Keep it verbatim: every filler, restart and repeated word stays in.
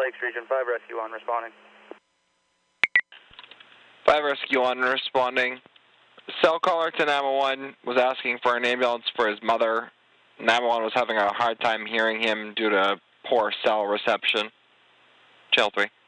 Lakes, Region five, Rescue one, responding. five Rescue one, responding. Cell caller to nine one one was asking for an ambulance for his mother. nine one one was having a hard time hearing him due to poor cell reception. Channel three.